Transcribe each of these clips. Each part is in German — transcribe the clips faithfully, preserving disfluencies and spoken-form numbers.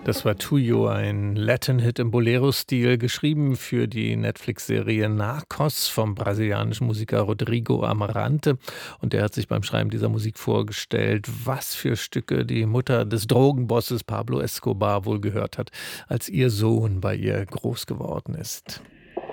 Das war Tuyo, ein Latin-Hit im Bolero-Stil, geschrieben für die Netflix-Serie Narcos vom brasilianischen Musiker Rodrigo Amarante. Und der hat sich beim Schreiben dieser Musik vorgestellt, was für Stücke die Mutter des Drogenbosses Pablo Escobar wohl gehört hat, als ihr Sohn bei ihr groß geworden ist.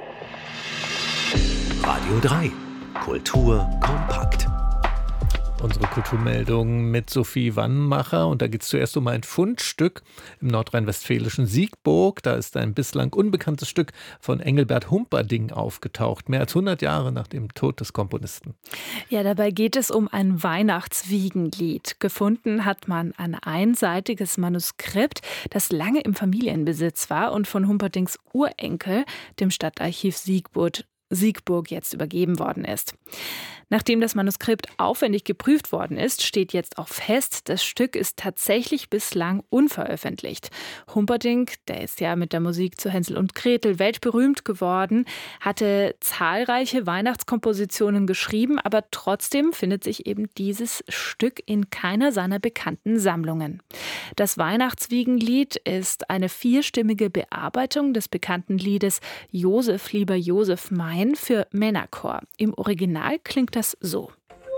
Radio drei. Kultur kompakt. Unsere Kulturmeldung mit Sophie Wannmacher. Und da geht es zuerst um ein Fundstück im nordrhein-westfälischen Siegburg. Da ist ein bislang unbekanntes Stück von Engelbert Humperdinck aufgetaucht, mehr als hundert Jahre nach dem Tod des Komponisten. Ja, dabei geht es um ein Weihnachtswiegenlied. Gefunden hat man ein einseitiges Manuskript, das lange im Familienbesitz war und von Humperdincks Urenkel, dem Stadtarchiv Siegburg, Siegburg jetzt übergeben worden ist. Nachdem das Manuskript aufwendig geprüft worden ist, steht jetzt auch fest, das Stück ist tatsächlich bislang unveröffentlicht. Humperdinck, der ist ja mit der Musik zu Hänsel und Gretel weltberühmt geworden, hatte zahlreiche Weihnachtskompositionen geschrieben, aber trotzdem findet sich eben dieses Stück in keiner seiner bekannten Sammlungen. Das Weihnachtswiegenlied ist eine vierstimmige Bearbeitung des bekannten Liedes Josef, lieber Josef mein für Männerchor. Im Original klingt das so.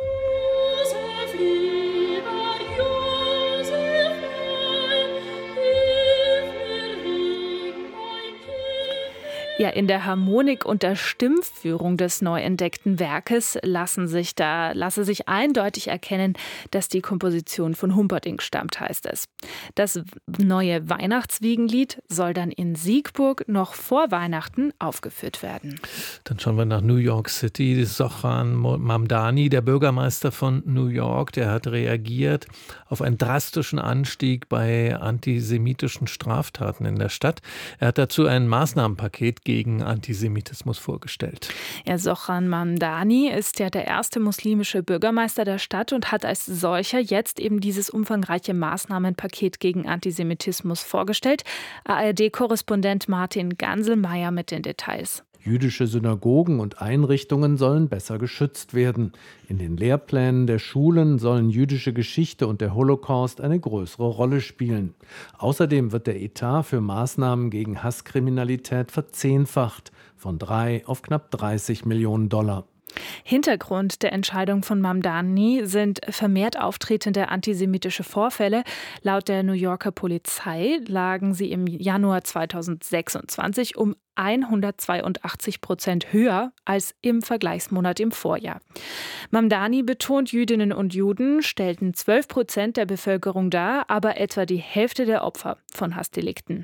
Ja, in der Harmonik und der Stimmführung des neu entdeckten Werkes lassen sich da, lasse sich eindeutig erkennen, dass die Komposition von Humperdinck stammt, heißt es. Das neue Weihnachtswiegenlied soll dann in Siegburg noch vor Weihnachten aufgeführt werden. Dann schauen wir nach New York City. Zohran Mamdani, der Bürgermeister von New York, der hat reagiert auf einen drastischen Anstieg bei antisemitischen Straftaten in der Stadt. Er hat dazu ein Maßnahmenpaket gegen Antisemitismus vorgestellt. Ja, Zohran Mamdani ist ja der erste muslimische Bürgermeister der Stadt und hat als solcher jetzt eben dieses umfangreiche Maßnahmenpaket gegen Antisemitismus vorgestellt. A R D-Korrespondent Martin Ganselmeier mit den Details. Jüdische Synagogen und Einrichtungen sollen besser geschützt werden. In den Lehrplänen der Schulen sollen jüdische Geschichte und der Holocaust eine größere Rolle spielen. Außerdem wird der Etat für Maßnahmen gegen Hasskriminalität verzehnfacht, von drei auf knapp dreißig Millionen Dollar. Hintergrund der Entscheidung von Mamdani sind vermehrt auftretende antisemitische Vorfälle. Laut der New Yorker Polizei lagen sie im Januar zweitausendsechsundzwanzig um hundertzweiundachtzig Prozent höher als im Vergleichsmonat im Vorjahr. Mamdani betont, Jüdinnen und Juden stellten zwölf Prozent der Bevölkerung dar, aber etwa die Hälfte der Opfer von Hassdelikten.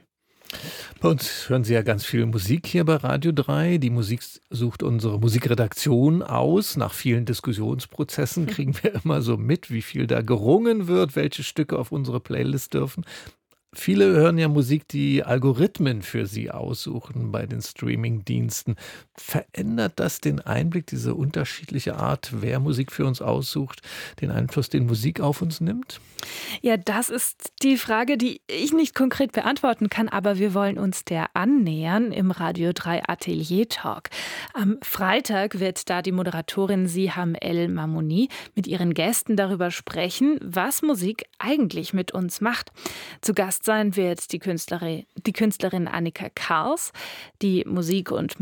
Bei uns hören Sie ja ganz viel Musik hier bei Radio drei. Die Musik sucht unsere Musikredaktion aus. Nach vielen Diskussionsprozessen kriegen wir immer so mit, wie viel da gerungen wird, welche Stücke auf unsere Playlist dürfen. Viele hören ja Musik, die Algorithmen für sie aussuchen bei den Streaming-Diensten. Verändert das den Einblick, diese unterschiedliche Art, wer Musik für uns aussucht, den Einfluss, den Musik auf uns nimmt? Ja, das ist die Frage, die ich nicht konkret beantworten kann, aber wir wollen uns der annähern im Radio drei Atelier Talk. Am Freitag wird da die Moderatorin Siham El Mamouni mit ihren Gästen darüber sprechen, was Musik eigentlich mit uns macht. Zu Gast sein wird die Künstlerin, die Künstlerin Annika Kars, die Musik- und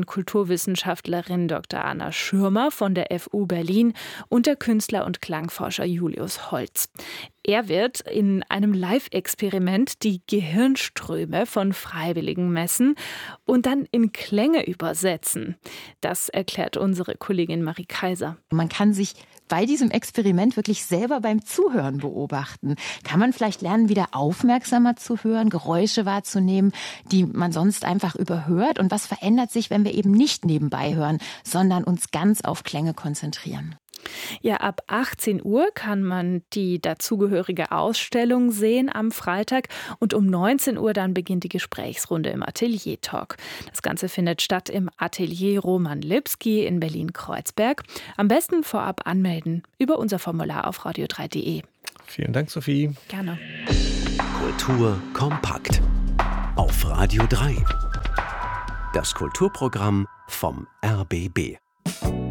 Medienkulturwissenschaftlerin Doktor Anna Schürmer von der F U Berlin und der Künstler und Klangforscher Julius Holz. Er wird in einem Live-Experiment die Gehirnströme von Freiwilligen messen und dann in Klänge übersetzen. Das erklärt unsere Kollegin Marie Kaiser. Man kann sich bei diesem Experiment wirklich selber beim Zuhören beobachten. Kann man vielleicht lernen, wieder aufmerksamer zu hören, Geräusche wahrzunehmen, die man sonst einfach überhört? Und was verändert sich, wenn wir eben nicht nebenbei hören, sondern uns ganz auf Klänge konzentrieren? Ja, ab achtzehn Uhr kann man die dazugehörige Ausstellung sehen am Freitag und um neunzehn Uhr dann beginnt die Gesprächsrunde im Atelier Talk. Das Ganze findet statt im Atelier Roman Lipski in Berlin-Kreuzberg. Am besten vorab anmelden über unser Formular auf radio drei punkt de. Vielen Dank, Sophie. Gerne. Kultur kompakt auf Radio drei. Das Kulturprogramm vom R B B.